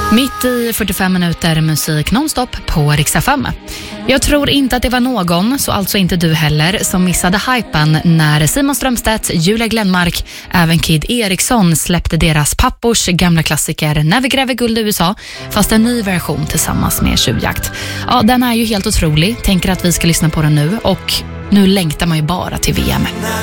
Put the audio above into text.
Mitt i 45 minuter musik nonstop på Rix FM. Jag tror inte att det var någon, så alltså inte du heller, som missade hypen när Simon Strömstedt, Julia Glenmark, även Kid Eriksson släppte deras pappors gamla klassiker När vi gräver guld i USA, fast en ny version tillsammans med Tjuvjakt. Ja, den är ju helt otrolig. Tänker att vi ska lyssna på den nu, och nu längtar man ju bara till VM.